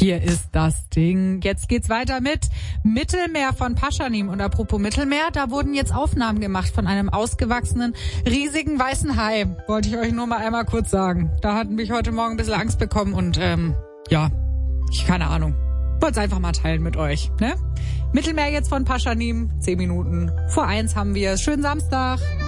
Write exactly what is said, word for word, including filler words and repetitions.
Hier ist das Ding. Jetzt geht's weiter mit Mittelmeer von Paschanim. Und apropos Mittelmeer, da wurden jetzt Aufnahmen gemacht von einem ausgewachsenen, riesigen weißen Hai. Wollte ich euch nur mal einmal kurz sagen. Da hatten mich heute Morgen ein bisschen Angst bekommen und ähm, ja, ich keine Ahnung. Wollte es einfach mal teilen mit euch. Ne? Mittelmeer jetzt von Paschanim, zehn Minuten vor eins haben wir. Schönen Samstag.